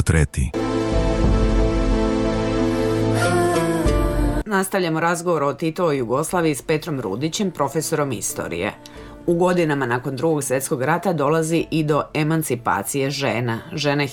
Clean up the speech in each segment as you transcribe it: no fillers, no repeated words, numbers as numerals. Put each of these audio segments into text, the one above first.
Portreti. Nastavljamo razgovor o Titovoj Jugoslaviji s Petrom Rudićem, profesorom istorije. U godinama nakon Drugog svjetskog rata dolazi i do emancipacije žena. Žene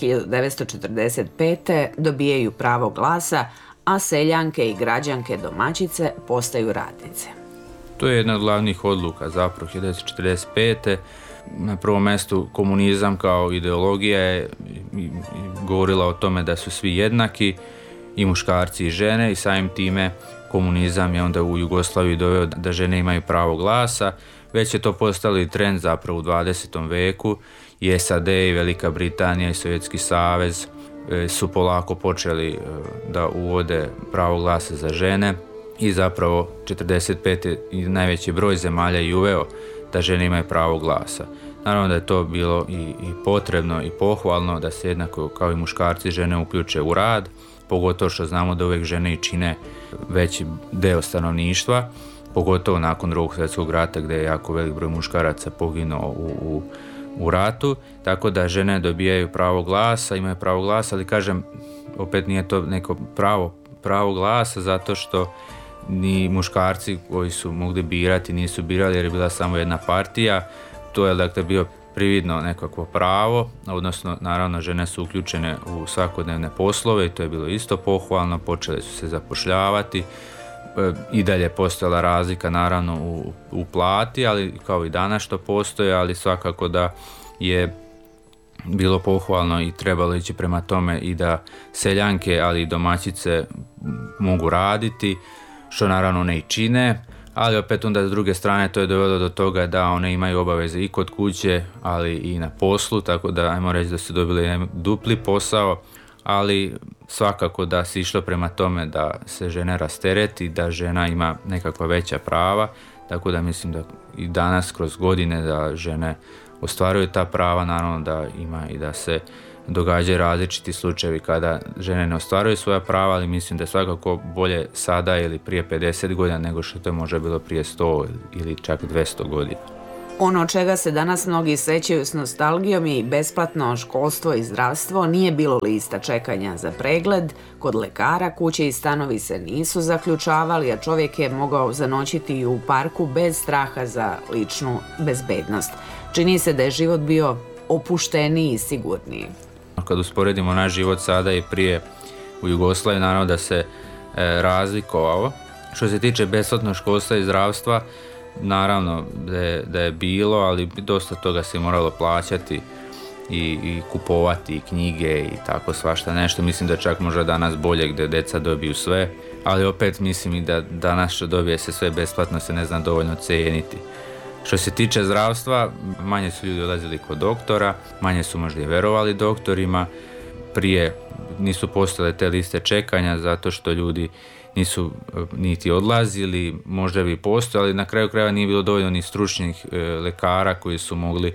1945. dobijaju pravo glasa, a seljanke i građanke domaćice postaju radnice. To je jedna od glavnih odluka zapravo 1945. Na prvom mjestu komunizam kao ideologija je govorila o tome da su svi jednaki, i muškarci i žene, i samim time komunizam je onda u Jugoslaviji doveo da žene imaju pravo glasa. Već je to postalo i trend zapravo u 20. veku i SAD i Velika Britanija i Sovjetski savez su polako počeli da uvode pravo glasa za žene i zapravo 45. i najveći broj zemalja i uveo da žene imaju pravo glasa. Naravno da je to bilo i potrebno i pohvalno da se jednako kao i muškarci i žene uključe u rad, pogotovo što znamo da uvijek žene i čine veći deo stanovništva, pogotovo nakon Drugog svjetskog rata gdje je jako velik broj muškaraca poginuo u ratu, tako da žene dobijaju pravo glasa, imaju pravo glasa, ali kažem, opet nije to neko pravo glasa zato što ni muškarci koji su mogli birati nisu birali jer je bila samo jedna partija. To je dakle bio prividno nekakvo pravo, odnosno naravno žene su uključene u svakodnevne poslove i to je bilo isto pohvalno, počele su se zapošljavati, i dalje postojala razlika naravno u plati, ali kao i danas što postoje, ali svakako da je bilo pohvalno i trebalo ići prema tome i da seljanke, ali i domaćice mogu raditi, što naravno ne i čine, ali opet onda s druge strane to je dovelo do toga da one imaju obaveze i kod kuće, ali i na poslu, tako da ajmo reći da su dobili dupli posao, ali svakako da se išlo prema tome da se žene rastereti, da žena ima nekakva veća prava, tako da mislim da i danas kroz godine da žene ostvaruju ta prava, naravno da ima i da se događaju različiti slučajevi kada žene ne ostvaruju svoja prava, ali mislim da je svakako bolje sada ili prije 50 godina nego što to je možda bilo prije 100 ili čak 200 godina. Ono čega se danas mnogi sećaju s nostalgijom i besplatno školstvo i zdravstvo, nije bilo lista čekanja za pregled, kod lekara kuće i stanovi se nisu zaključavali, a čovjek je mogao zanoćiti i u parku bez straha za ličnu bezbednost. Čini se da je život bio opušteniji i sigurniji. Kad usporedimo naš život sada i prije u Jugoslaviji, naravno da se razlikovao. Što se tiče besplatnog školstva i zdravstva, naravno da je bilo, ali dosta toga se moralo plaćati i kupovati i knjige i tako svašta nešto. Mislim da čak možda danas bolje gdje deca dobiju sve, ali opet mislim i da danas što dobije se sve besplatno se ne zna dovoljno cijeniti. Što se tiče zdravstva, manje su ljudi odlazili kod doktora, manje su možda i verovali doktorima, prije nisu postojale te liste čekanja zato što ljudi nisu niti odlazili, možda bi postojali, na kraju krajeva nije bilo dovoljno ni stručnih lekara koji su mogli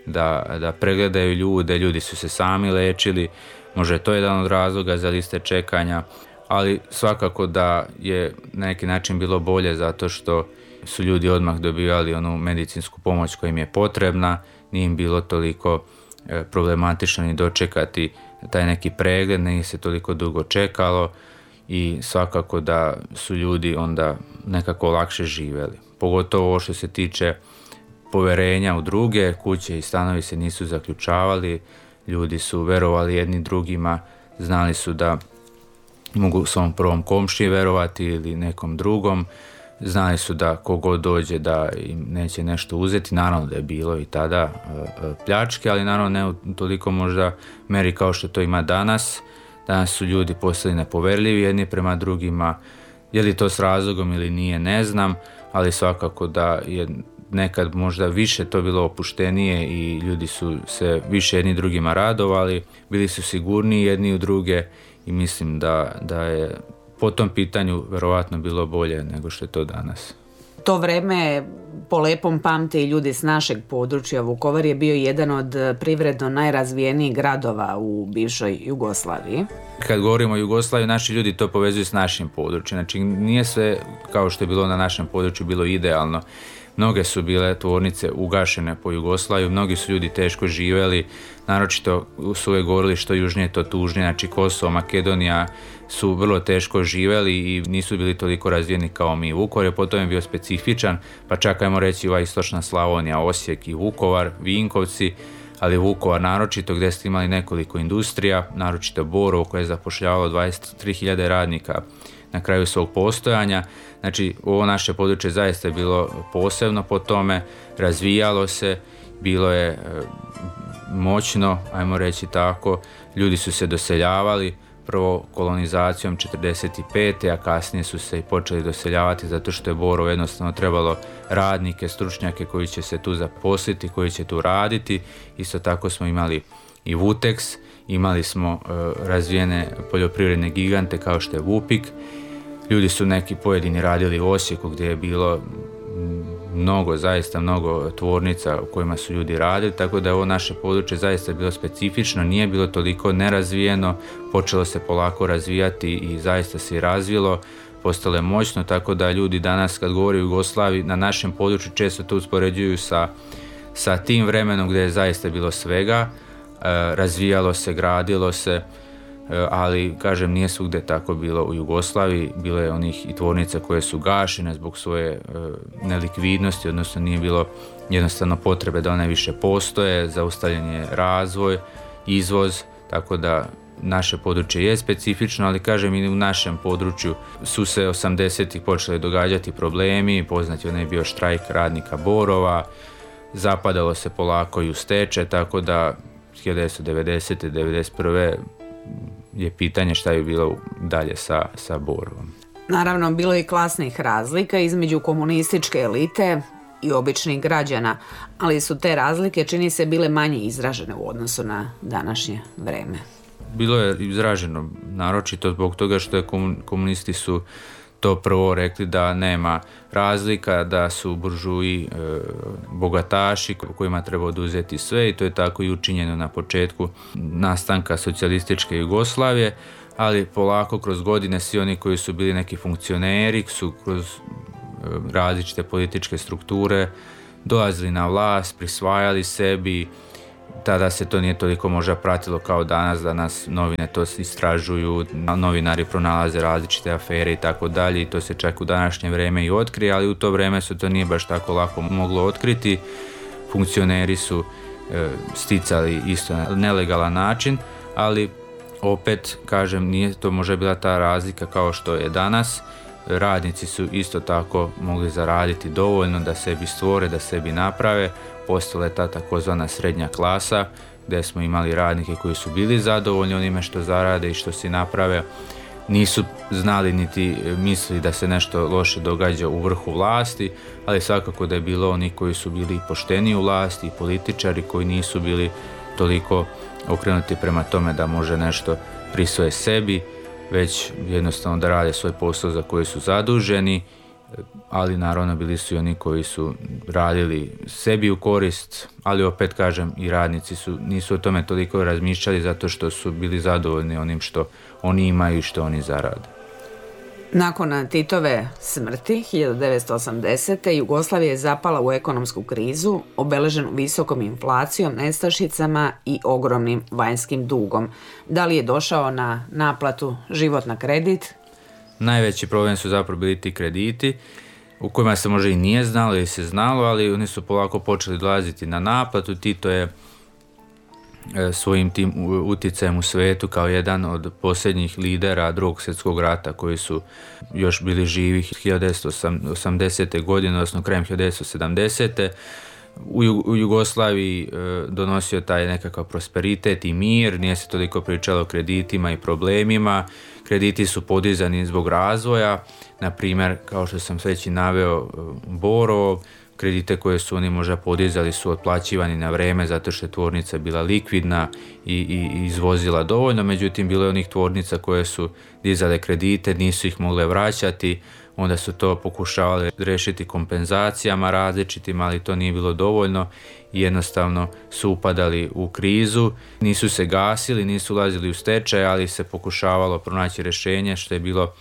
da pregledaju ljude, ljudi su se sami lečili, možda je to jedan od razloga za liste čekanja, ali svakako da je na neki način bilo bolje zato što su ljudi odmah dobivali onu medicinsku pomoć koja im je potrebna, nije im bilo toliko problematično ni dočekati taj neki pregled, nije se toliko dugo čekalo i svakako da su ljudi onda nekako lakše živjeli. Pogotovo ovo što se tiče poverenja u druge, kuće i stanovi se nisu zaključavali, ljudi su verovali jedni drugima, znali su da mogu svom prvom komšiji verovati ili nekom drugom, znali su da kogod dođe da im neće nešto uzeti, naravno da je bilo i tada pljačke, ali naravno ne u toliko možda meri kao što to ima danas. Danas su ljudi postali nepoverljivi jedni prema drugima, je li to s razlogom ili nije ne znam, ali svakako da je nekad možda više to bilo opuštenije i ljudi su se više jedni drugima radovali, bili su sigurniji jedni u druge i mislim da je po tom pitanju verovatno bilo bolje nego što je to danas. To vreme po lepom pamte i ljudi s našeg područja. Vukovar je bio jedan od privredno najrazvijenijih gradova u bivšoj Jugoslaviji. Kad govorimo o Jugoslaviji, naši ljudi to povezuju s našim područjem. Znači nije sve kao što je bilo na našem području bilo idealno. Mnoge su bile tvornice ugašene po Jugoslaviji, mnogi su ljudi teško živjeli, naročito su uvijek govorili što južnije to tužnije, znači Kosovo, Makedonija su vrlo teško živjeli i nisu bili toliko razvijeni kao mi. Vukovar je potom bio specifičan, pa čak ajmo reći ova istočna Slavonija, Osijek i Vukovar, Vinkovci, ali Vukovar naročito gdje ste imali nekoliko industrija, naročito Borovo koje je zapošljavalo 23.000 radnika na kraju svog postojanja. Znači ovo naše područje zaista je bilo posebno po tome, razvijalo se, bilo je moćno, ajmo reći tako, ljudi su se doseljavali, prvo kolonizacijom 1945. a kasnije su se i počeli doseljavati zato što je Borovo jednostavno trebalo radnike, stručnjake koji će se tu zaposliti, koji će tu raditi. Isto tako smo imali i Vuteks, imali smo razvijene poljoprivredne gigante kao što je Vupik. Ljudi su neki pojedini radili u Osijeku gdje je bilo zaista mnogo tvornica u kojima su ljudi radili, tako da je ovo naše područje zaista bilo specifično, nije bilo toliko nerazvijeno, počelo se polako razvijati i zaista se i razvilo, postalo je moćno, tako da ljudi danas kad govori o Jugoslaviji na našem području često to uspoređuju sa tim vremenom gdje je zaista bilo svega, razvijalo se, gradilo se, ali kažem nije svugdje tako bilo u Jugoslaviji, bilo je onih i tvornica koje su gašene zbog svoje nelikvidnosti, odnosno nije bilo jednostavno potrebe da one više postoje, zaustavljen je razvoj, izvoz, tako da naše područje je specifično, ali kažem i u našem području su se 80-ih počeli događati problemi, poznati onaj bio štrajk radnika Borova, zapadalo se polako i u stečaj, tako da 1990. 1991. je pitanje šta je bilo dalje sa Borovom. Naravno, bilo je i klasnih razlika između komunističke elite i običnih građana, ali su te razlike, čini se, bile manje izražene u odnosu na današnje vreme. Bilo je izraženo, naročito zbog toga što je komunisti su to prvo rekli da nema razlika, da su buržuji bogataši kojima treba oduzeti sve i to je tako i učinjeno na početku nastanka socijalističke Jugoslavije, ali polako kroz godine svi oni koji su bili neki funkcioneri su kroz različite političke strukture dolazili na vlast, prisvajali sebi. Tada se to nije toliko možda pratilo kao danas novine to istražuju, novinari pronalaze različite afere i tako dalje i to se čak u današnje vrijeme i otkrije, ali u to vrijeme se to nije baš tako lako moglo otkriti. Funkcioneri su sticali isto na nelegalan način, ali opet kažem nije to možda bila ta razlika kao što je danas. Radnici su isto tako mogli zaraditi dovoljno da sebi stvore, da sebi naprave. Postala je ta takozvana srednja klasa gdje smo imali radnike koji su bili zadovoljni onime što zarade i što si naprave. Nisu znali niti mislili da se nešto loše događa u vrhu vlasti, ali svakako da je bilo oni koji su bili pošteni u vlasti i političari koji nisu bili toliko okrenuti prema tome da može nešto prisvoje sebi, već jednostavno da rade svoj posao za koji su zaduženi, ali naravno bili su i oni koji su radili sebi u korist, ali opet kažem i radnici nisu o tome toliko razmišljali zato što su bili zadovoljni onim što oni imaju i što oni zarade. Nakon Titove smrti 1980. Jugoslavija je zapala u ekonomsku krizu, obeleženu visokom inflacijom, nestašicama i ogromnim vanjskim dugom. Da li je došao na naplatu život na kredit? Najveći problem su zapravo bili ti krediti u kojima se možda i nije znalo ili se znalo, ali oni su polako počeli dolaziti na naplatu. Tito je svojim tim utjecajem u svijetu kao jedan od posljednjih lidera Drugog svjetskog rata koji su još bili živi 1980. godine, odnosno krajem 1970. U Jugoslaviji donosio taj nekakav prosperitet i mir, nije se toliko pričalo o kreditima i problemima. Krediti su podizani zbog razvoja, na primjer, kao što sam već i naveo, Borovo, kredite koje su oni možda podizali su otplaćivani na vrijeme zato što je tvornica bila likvidna i izvozila dovoljno, međutim bilo je onih tvornica koje su dizale kredite, nisu ih mogle vraćati, onda su to pokušavali riješiti kompenzacijama različitim, ali to nije bilo dovoljno i jednostavno su upadali u krizu, nisu se gasili, nisu ulazili u stečaj, ali se pokušavalo pronaći rješenje što je bilo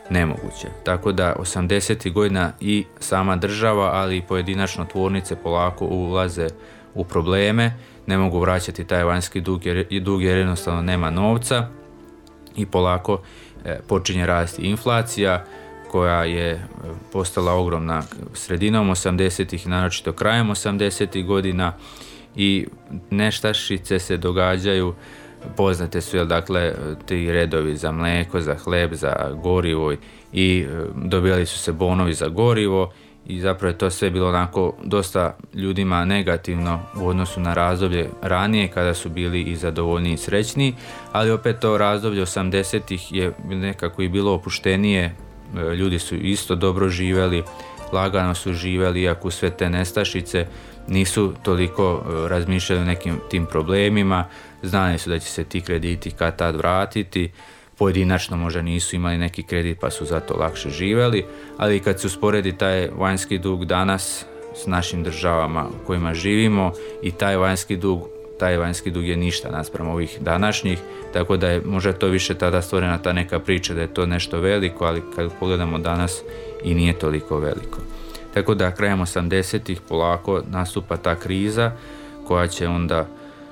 nemoguće. Tako da 80. godina i sama država, ali i pojedinačno tvornice polako ulaze u probleme, ne mogu vraćati taj vanjski dug jer jednostavno nema novca i polako počinje rasti inflacija koja je postala ogromna sredinom 80-ih, naročito krajem 80-ih godina i nestašice se događaju. Poznate su, dakle, ti redovi za mlijeko, za hleb, za gorivo i dobijali su se bonovi za gorivo i zapravo je to sve bilo onako dosta ljudima negativno u odnosu na razdoblje ranije kada su bili i zadovoljniji i srećniji, ali opet to razdoblje 80-ih je nekako i bilo opuštenije, ljudi su isto dobro živjeli, lagano su živjeli, iako sve te nestašice nisu toliko razmišljali o nekim tim problemima, znali su da će se ti krediti kad tad vratiti, pojedinačno možda nisu imali neki kredit pa su zato lakše živjeli, ali kad se usporedi taj vanjski dug danas s našim državama u kojima živimo i taj vanjski dug je ništa naspram ovih današnjih, tako da je možda to više tada stvorena ta neka priča da je to nešto veliko, ali kad pogledamo danas i nije toliko veliko. Tako da krajem 80-ih polako nastupa ta kriza koja će onda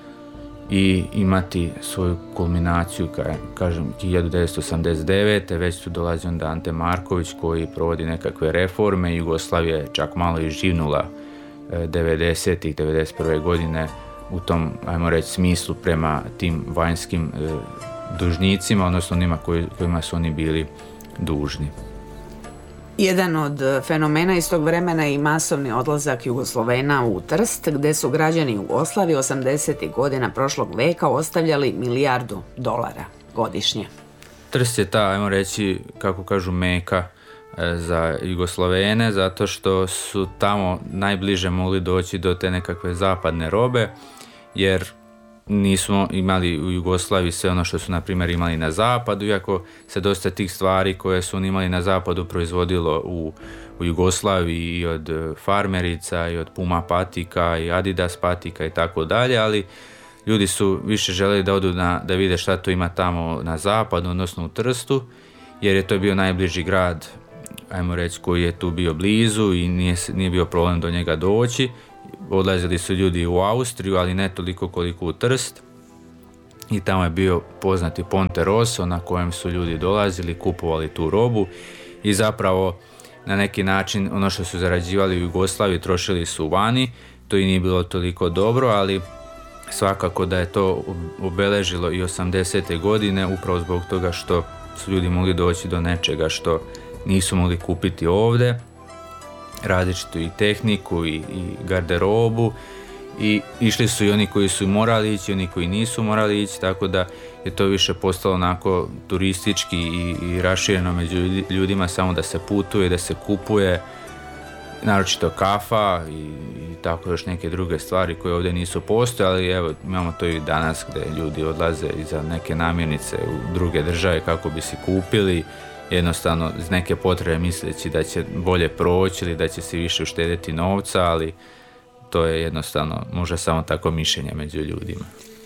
i imati svoju kulminaciju, kažem, 1989. Već tu dolazi onda Ante Marković koji provodi nekakve reforme. Jugoslavija je čak malo i živnula 90-ih, 91. godine u tom, ajmo reći, smislu prema tim vanjskim dužnicima, odnosno onima kojima su oni bili dužni. Jedan od fenomena iz tog vremena je i masovni odlazak Jugoslovena u Trst, gdje su građani Jugoslavije 80. godina prošlog veka ostavljali $1 milijardu godišnje. Trst je ta, ajmo reći, kako kažu, meka za Jugoslovene, zato što su tamo najbliže mogli doći do te nekakve zapadne robe, jer nismo imali u Jugoslaviji sve ono što su, na primjer, imali na zapadu, iako se dosta tih stvari koje su oni imali na zapadu proizvodilo u Jugoslaviji i od farmerica, i od Puma patika, i Adidas patika i tako dalje, ali ljudi su više želeli da odu da vide šta to ima tamo na zapadu, odnosno u Trstu, jer je to bio najbliži grad, ajmo reći, koji je tu bio blizu i nije bio problem do njega doći. Odlazili su ljudi u Austriju, ali ne toliko koliko u Trst. I tamo je bio poznati Ponte Rosso na kojem su ljudi dolazili, kupovali tu robu i zapravo na neki način ono što su zarađivali u Jugoslaviji trošili su vani. To i nije bilo toliko dobro, ali svakako da je to obeležilo i 80. godine upravo zbog toga što su ljudi mogli doći do nečega što nisu mogli kupiti ovdje, različitu i tehniku i garderobu, i išli su i oni koji su morali ići, oni koji nisu morali ići, tako da je to više postalo onako turistički i rašireno među ljudima, samo da se putuje, da se kupuje, naročito kafa i tako još neke druge stvari koje ovdje nisu postojali. Evo, imamo to i danas gdje ljudi odlaze za neke namirnice u druge države kako bi si kupili, jednostavno iz neke potrebe misleći da će bolje proći ili da će si više uštedjeti novca, ali to je jednostavno možda samo tako mišljenje među ljudima.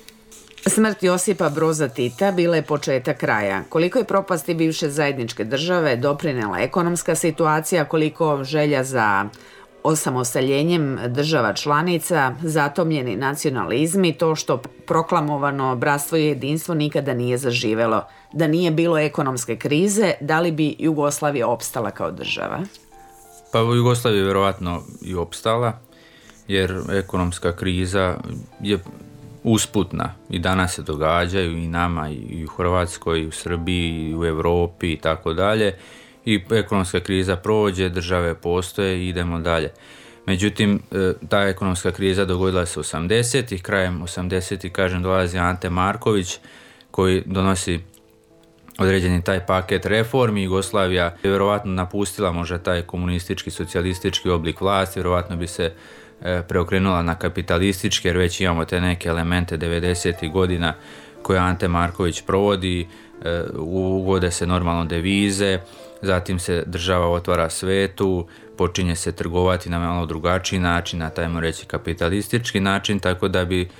Smrt Josipa Broza Tita bila je početak kraja. Koliko je propasti bivše zajedničke države doprinijela ekonomska situacija, koliko želja za osamostaljenjem država članica, zatomljeni nacionalizmi, to što proklamovano bratstvo i jedinstvo nikada nije zaživelo. Da nije bilo ekonomske krize, da li bi Jugoslavija opstala kao država? Pa u Jugoslaviji je vjerojatno i opstala, jer ekonomska kriza je usputna i danas se događaju i nama i u Hrvatskoj, i u Srbiji, i u Europi i tako dalje. I ekonomska kriza prođe, države postoje i idemo dalje. Međutim, ta ekonomska kriza dogodila se 80-ih, krajem 80-ih, kažem, dolazi Ante Marković koji donosi određeni taj paket reformi. Jugoslavija je vjerovatno napustila možda taj komunistički, socijalistički oblik vlasti, vjerovatno bi se preokrenula na kapitalistički, jer već imamo te neke elemente 90-ih godina koje Ante Marković provodi, uvode se normalno devize, zatim se država otvara svetu, počinje se trgovati na malo drugačiji način, na tajmo reći kapitalistički način, tako da bi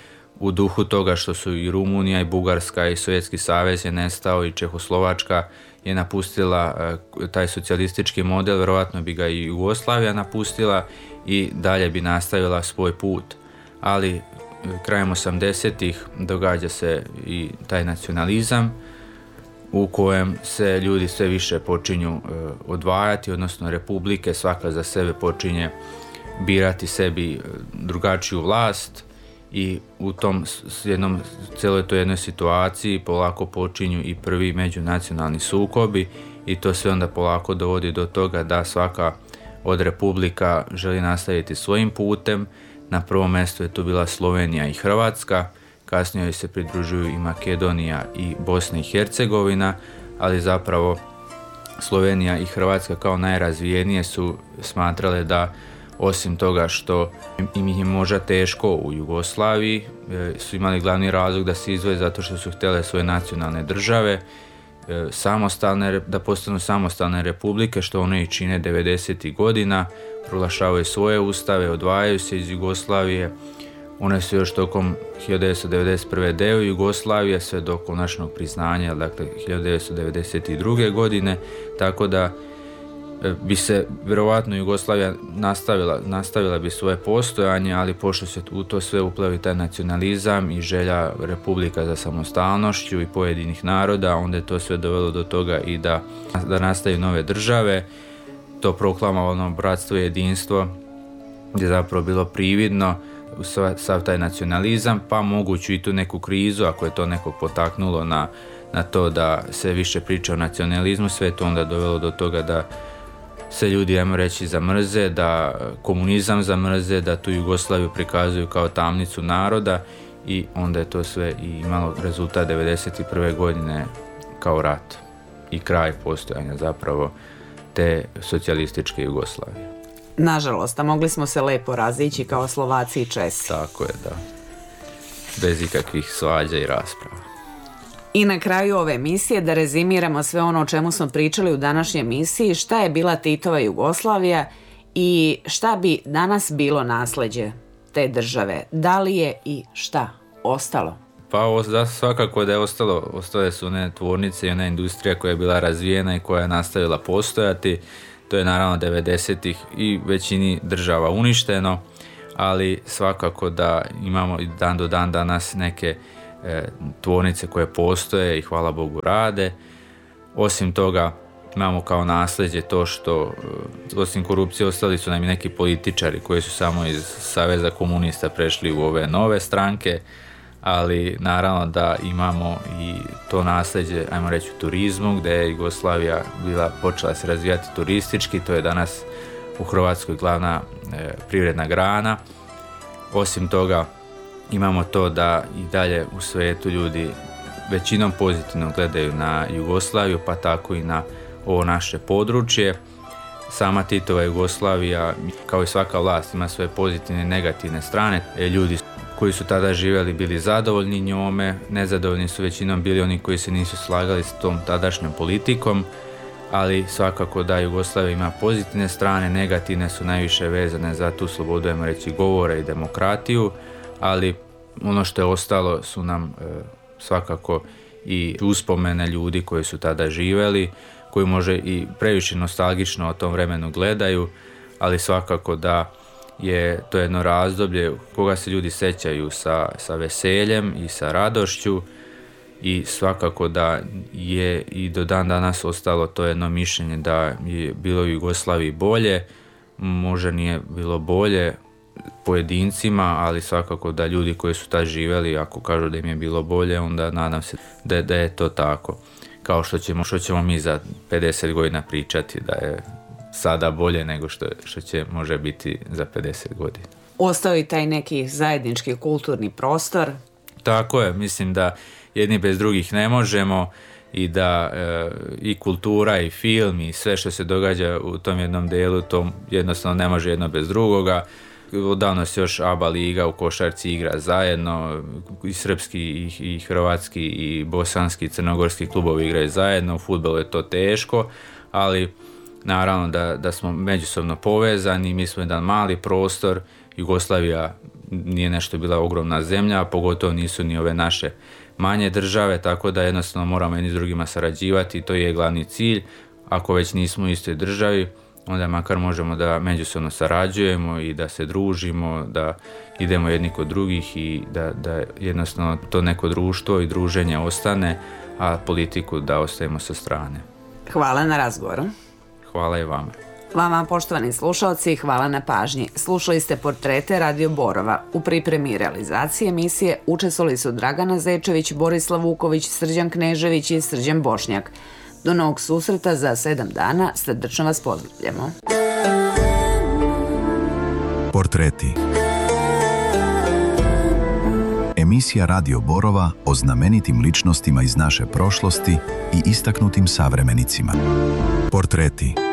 u duhu toga što su i Rumunija i Bugarska i Sovjetski savez je nestao i Čehoslovačka je napustila taj socijalistički model, vjerojatno bi ga i Jugoslavija napustila i dalje bi nastavila svoj put. Ali krajem 80-ih događa se i taj nacionalizam u kojem se ljudi sve više počinju odvajati, odnosno republike svaka za sebe počinje birati sebi drugačiju vlast i u tom cijeloj toj jednoj situaciji polako počinju i prvi međunacionalni sukobi i to sve onda polako dovodi do toga da svaka od republika želi nastaviti svojim putem. Na prvom mjestu je tu bila Slovenija i Hrvatska, kasnije joj se pridružuju i Makedonija i Bosna i Hercegovina, ali zapravo Slovenija i Hrvatska kao najrazvijenije su smatrale da osim toga što im je možda teško u Jugoslaviji, su imali glavni razlog da se izdvoje zato što su htjele svoje nacionalne države, da postanu samostalne republike, što one i čine 90. godina, proglašavaju svoje ustave, odvajaju se iz Jugoslavije. One su još tokom 1991. deo Jugoslavije sve do konačnog priznanja, dakle 1992. godine, tako da bi se vjerovatno Jugoslavija nastavila bi svoje postojanje, ali pošto se u to sve uplevi taj nacionalizam i želja republika za samostalnošću i pojedinih naroda, onda je to sve dovelo do toga i da nastaju nove države. To proklamovano bratstvo i jedinstvo je zapravo bilo prividno, sav taj nacionalizam, pa moguću i tu neku krizu, ako je to nekog potaknulo na to da se više priča o nacionalizmu, sve to onda dovelo do toga da se ljudi, ajmo reći, zamrze, da komunizam zamrze, da tu Jugoslaviju prikazuju kao tamnicu naroda i onda je to sve i imalo rezultat 1991. godine kao rat i kraj postojanja zapravo te socijalističke Jugoslavije. Nažalost, a mogli smo se lepo razići kao Slovaci i Česi. Tako je, da. Bez ikakvih svađa i rasprava. I na kraju ove emisije da rezimiramo sve ono o čemu smo pričali u današnjoj emisiji, šta je bila Titova Jugoslavija i šta bi danas bilo nasljeđe te države. Da li je i šta ostalo? Pa svakako da je ostale su one tvornice i ona industrija koja je bila razvijena i koja je nastavila postojati. To je naravno 90-ih i većini država uništeno, ali svakako da imamo i dan do dan danas neke tvornice koje postoje i hvala Bogu rade. Osim toga imamo kao nasljeđe to što osim korupcije ostali su nam i neki političari koji su samo iz Saveza komunista prešli u ove nove stranke, ali naravno da imamo i to nasljeđe, ajmo reći, u turizmu, gdje je Jugoslavija počela se razvijati turistički, to je danas u Hrvatskoj glavna privredna grana. Osim toga imamo to da i dalje u svijetu ljudi većinom pozitivno gledaju na Jugoslaviju, pa tako i na ovo naše područje. Sama Titova Jugoslavija, kao i svaka vlast, ima svoje pozitivne i negativne strane. Ljudi koji su tada živjeli bili zadovoljni njome, nezadovoljni su većinom bili oni koji se nisu slagali s tom tadašnjom politikom, ali svakako da Jugoslavija ima pozitivne strane, negativne su najviše vezane za tu slobodu, ajmo reći, govora i demokratiju, ali ono što je ostalo su nam svakako i uspomene ljudi koji su tada živjeli, koji može i previše nostalgično o tom vremenu gledaju, ali svakako da je to jedno razdoblje koga se ljudi sećaju sa veseljem i sa radošću i svakako da je i do dan danas ostalo to jedno mišljenje da je bilo u Jugoslaviji bolje, možda nije bilo bolje pojedincima, ali svakako da ljudi koji su tad živjeli, ako kažu da im je bilo bolje, onda nadam se da je to tako. Kao što ćemo mi za 50 godina pričati da je sada bolje nego što će može biti za 50 godina. Ostao i taj neki zajednički kulturni prostor. Tako je, mislim da jedni bez drugih ne možemo i da i kultura i film i sve što se događa u tom jednom delu, to jednostavno ne može jedno bez drugoga. Odavno se još ABA liga u košarci igra zajedno, i srpski i hrvatski i bosanski i crnogorski klubovi igraju zajedno, u fudbalu je to teško, ali naravno da smo međusobno povezani, mi smo jedan mali prostor, Jugoslavija nije nešto bila ogromna zemlja, a pogotovo nisu ni ove naše manje države, tako da jednostavno moramo jedni s drugima sarađivati i to je glavni cilj. Ako već nismo u istoj državi, onda makar možemo da međusobno sarađujemo i da se družimo, da idemo jedni kod drugih i da jednostavno to neko društvo i druženje ostane, a politiku da ostavimo sa strane. Hvala na razgovoru. Hvala i vama. Vama, poštovani slušalci, hvala na pažnji. Slušali ste Portrete Radio Borova. U pripremi i realizaciji emisije učestvovali su Dragana Zečević, Borislav Vuković, Srđan Knežević i Srđan Bošnjak. Do novog susreta za 7 dana, srdačno vas pozdravljamo. Portreti. Emisija Radio Borova o znamenitim ličnostima iz naše prošlosti i istaknutim savremenicima. Portreti.